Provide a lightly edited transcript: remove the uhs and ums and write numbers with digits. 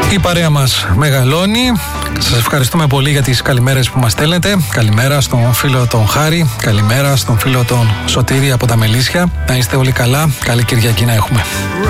Η παρέα μας μεγαλώνει. Σας ευχαριστούμε πολύ για τις καλημέρες που μας στέλνετε. Καλημέρα στον φίλο τον Χάρη. Καλημέρα στον φίλο τον Σωτήρη από τα Μελίσια. Να είστε όλοι καλά. Καλή Κυριακή να έχουμε.